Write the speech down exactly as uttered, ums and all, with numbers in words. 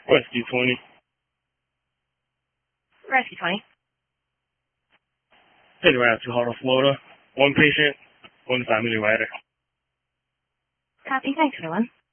Rescue twenty. Rescue twenty. Heading right out to Hollow, Florida. One patient, one family rider. Copy. Thanks, everyone.